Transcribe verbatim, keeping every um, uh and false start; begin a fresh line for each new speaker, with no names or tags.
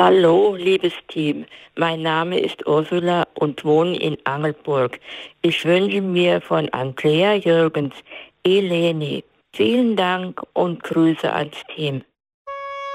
Hallo, liebes Team. Mein Name ist Ursula und wohne in Angelburg. Ich wünsche mir von Andrea Jürgens, Eleni, vielen Dank und Grüße ans Team.